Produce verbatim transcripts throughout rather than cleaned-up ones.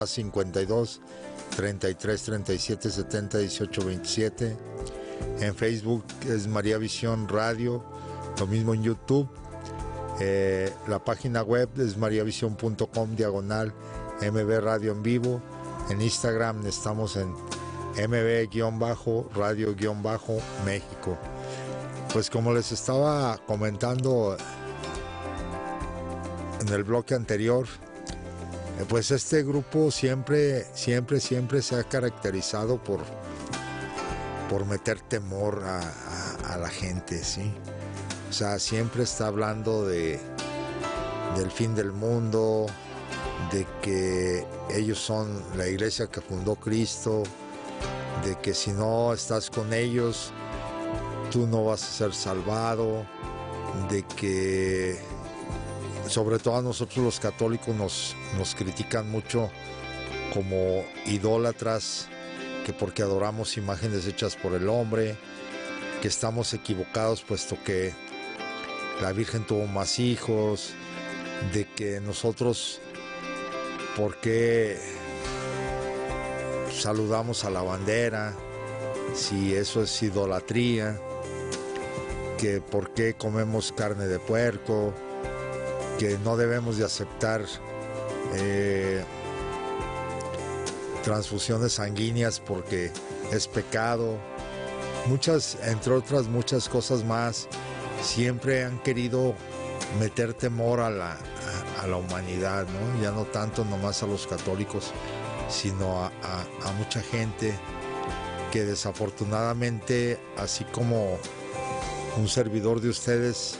cincuenta y dos, treinta y tres, treinta y siete, setenta, dieciocho, veintisiete. En Facebook es María Visión Radio, lo mismo en YouTube. Eh, la página web es mariavision punto com diagonal M B Radio en vivo. En Instagram estamos en M B-Radio-México. Pues como les estaba comentando en el bloque anterior, pues este grupo siempre, siempre, siempre se ha caracterizado por, por meter temor a, a, a la gente, ¿sí? O sea, siempre está hablando de, del fin del mundo, de que ellos son la iglesia que fundó Cristo, de que si no estás con ellos, tú no vas a ser salvado, de que sobre todo a nosotros los católicos nos, nos critican mucho como idólatras, que porque adoramos imágenes hechas por el hombre, que estamos equivocados puesto que la Virgen tuvo más hijos, de que nosotros, ¿por qué saludamos a la bandera si eso es idolatría? Que por qué comemos carne de puerco, que no debemos de aceptar eh, transfusiones sanguíneas porque es pecado. Muchas, entre otras muchas cosas más, siempre han querido meter temor a la, a, a la humanidad, ¿no? Ya no tanto nomás a los católicos, sino a, a, a mucha gente que desafortunadamente, así como un servidor de ustedes,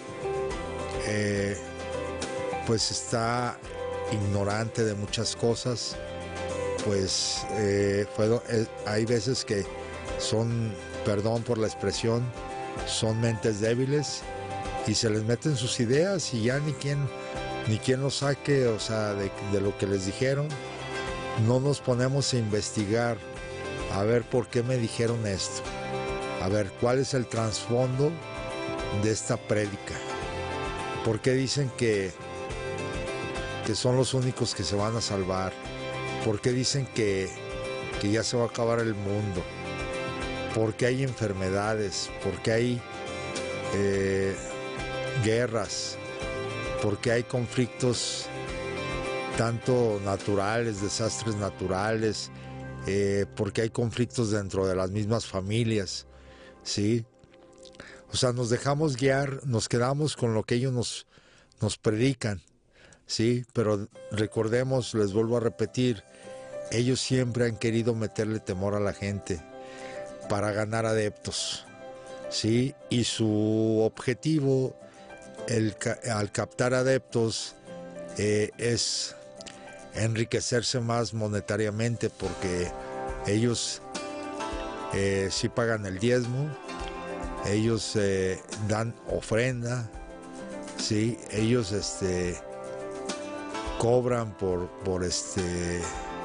eh, pues está ignorante de muchas cosas, pues eh, fue, eh, hay veces que son, perdón por la expresión, son mentes débiles y se les meten sus ideas y ya ni quien, ni quien los saque, o sea, de, de lo que les dijeron. No nos ponemos a investigar, a ver por qué me dijeron esto, a ver cuál es el trasfondo de esta prédica, por qué dicen que, que son los únicos que se van a salvar, por qué dicen que, que ya se va a acabar el mundo, por qué hay enfermedades, por qué hay eh, guerras, por qué hay conflictos tanto naturales, desastres naturales, eh, porque hay conflictos dentro de las mismas familias, ¿sí? O sea, nos dejamos guiar, nos quedamos con lo que ellos nos, nos predican, ¿sí? Pero recordemos, les vuelvo a repetir, ellos siempre han querido meterle temor a la gente para ganar adeptos, ¿sí? Y su objetivo, el, al captar adeptos, eh, es enriquecerse más monetariamente, porque ellos eh, sí pagan el diezmo, ellos eh, dan ofrenda, sí, ellos este cobran por por este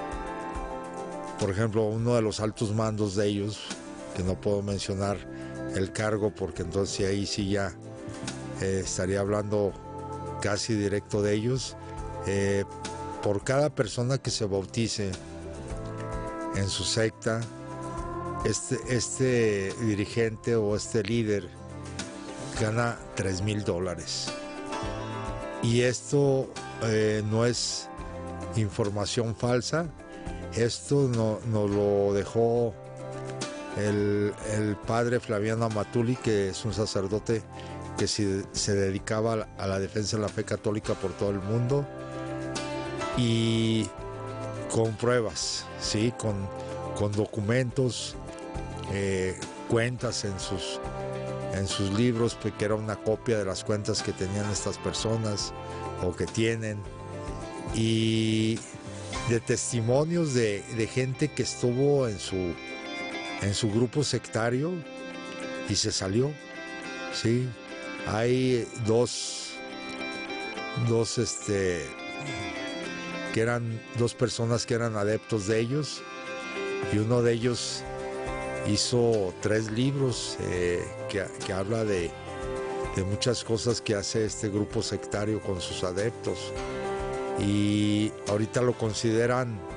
por ejemplo, uno de los altos mandos de ellos, que no puedo mencionar el cargo porque entonces ahí sí ya eh, estaría hablando casi directo de ellos, eh, por cada persona que se bautice en su secta, este, este dirigente o este líder gana tres mil dólares. Y esto eh, no es información falsa, esto no, nos lo dejó el, el padre Flaviano Amatuli, que es un sacerdote que se, se dedicaba a la, a la defensa de la fe católica por todo el mundo, y con pruebas, ¿sí? con, con documentos, eh, cuentas en sus, en sus libros, que era una copia de las cuentas que tenían estas personas o que tienen, y de testimonios de, de gente que estuvo en su, en su grupo sectario y se salió, ¿sí? Hay dos, dos este, que eran dos personas que eran adeptos de ellos, y uno de ellos hizo tres libros eh, que, que habla de, de muchas cosas que hace este grupo sectario con sus adeptos, y ahorita lo consideran